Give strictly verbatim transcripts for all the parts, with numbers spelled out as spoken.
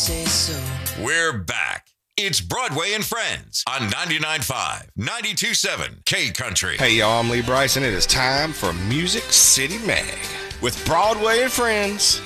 say so. We're back. It's Broadway and Friends on ninety-nine point five, ninety-two point seven K Country. Hey, y'all, I'm Lee Bryson. It is time for Music City Mag with Broadway and Friends.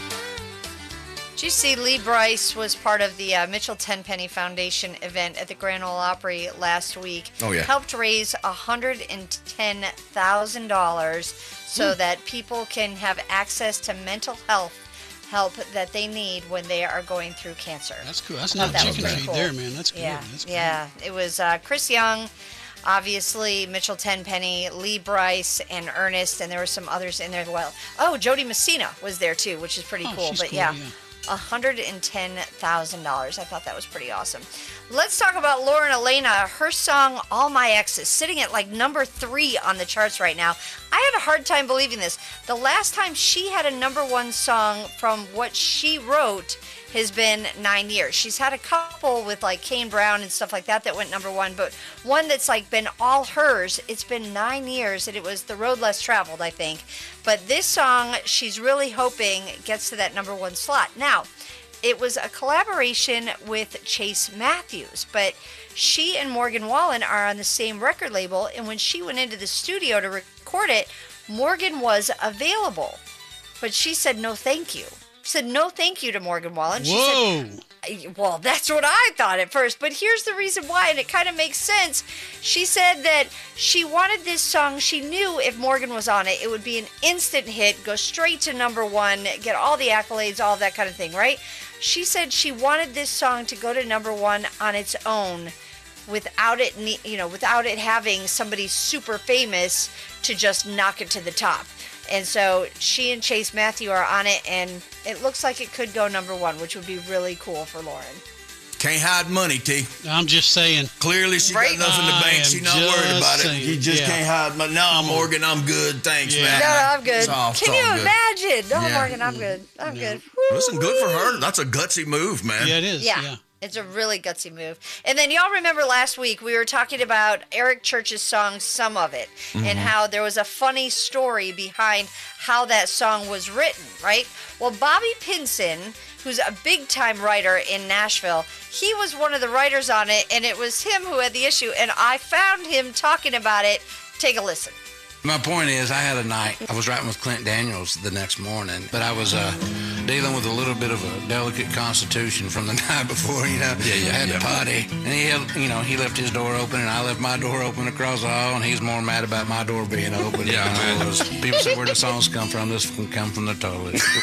Did you see Lee Bryce was part of the uh, Mitchell Tenpenny Foundation event at the Grand Ole Opry last week? Oh, yeah. Helped raise one hundred ten thousand dollars so Hmm. that people can have access to mental health help that they need when they are going through cancer. That's cool. That's I thought not that was chicken pretty feed cool. there, man. That's good. Yeah, That's good. yeah. It was uh, Chris Young, obviously Mitchell Tenpenny, Lee Bryce, and Ernest, and there were some others in there as well. Oh, Jody Messina was there too, which is pretty Oh, cool. she's But cool, yeah, yeah. one hundred ten thousand dollars. I thought that was pretty awesome. Let's talk about Lauren Elena. Her song, All My Exes, sitting at like number three on the charts right now. I had a hard time believing this. The last time she had a number one song from what she wrote has been nine years. She's had a couple with like Kane Brown and stuff like that that went number one, but one that's like been all hers, it's been nine years, and it was The Road Less Traveled, I think. But this song, she's really hoping gets to that number one slot. Now, it was a collaboration with Chase Matthews, but she and Morgan Wallen are on the same record label, and when she went into the studio to record it, Morgan was available. But she said no thank you. She said no thank you to Morgan Wallen. She Whoa. said, well, that's what I thought at first, but here's the reason why, and it kind of makes sense. She said that she wanted this song. She knew if Morgan was on it, it would be an instant hit, go straight to number one, get all the accolades, all that kind of thing, right? She said she wanted this song to go to number one on its own without it, ne- you know, without it having somebody super famous to just knock it to the top. And so she and Chase Matthew are on it, and it looks like it could go number one, which would be really cool for Lauren. Can't hide money, T. I'm just saying. Clearly, she Right. got enough in the I bank. am She's not worried just about saying, it. You just yeah. can't hide money. No, Morgan, I'm good. Thanks, Yeah. man. No, I'm good. It's all- it's Can all you good. imagine? No, Yeah. Morgan, I'm good. I'm good. Listen, good for her. That's a gutsy move, man. Yeah, it is. Yeah. Yeah. It's a really gutsy move. And then y'all remember last week we were talking about Eric Church's song, Some of It, and how there was a funny story behind how that song was written, right? Well, Bobby Pinson, who's a big-time writer in Nashville, he was one of the writers on it, and it was him who had the issue, and I found him talking about it. Take a listen. My point is, I had a night. I was writing with Clint Daniels the next morning, but I was uh, dealing with a little bit of a delicate constitution from the night before. You know, Yeah, yeah, I had yeah. to potty, and he, held, you know, he left his door open, and I left my door open across the hall, and he's more mad about my door being open. Yeah, you know, man. it was- people say, "Where do songs come from?" This can come from the toilet.